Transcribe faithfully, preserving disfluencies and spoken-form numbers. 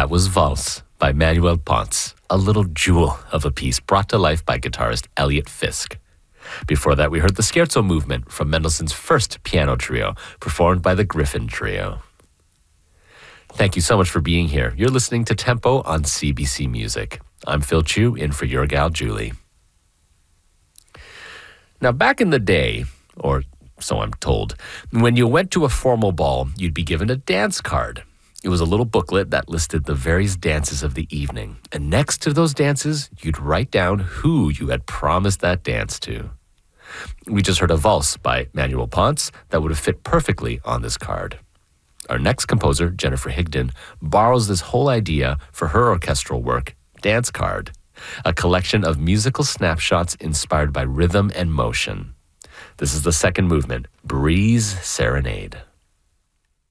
That was Valse by Manuel Ponce, a little jewel of a piece brought to life by guitarist Elliot Fisk. Before that, we heard the Scherzo movement from Mendelssohn's first piano trio, performed by the Griffin Trio. Thank you so much for being here. You're listening to Tempo on C B C Music. I'm Phil Chu, in for your gal Julie. Now, back in the day, or so I'm told, when you went to a formal ball, you'd be given a dance card. It was a little booklet that listed the various dances of the evening. And next to those dances, you'd write down who you had promised that dance to. We just heard a valse by Manuel Ponce that would have fit perfectly on this card. Our next composer, Jennifer Higdon, borrows this whole idea for her orchestral work, Dance Card, a collection of musical snapshots inspired by rhythm and motion. This is the second movement, Breeze Serenade.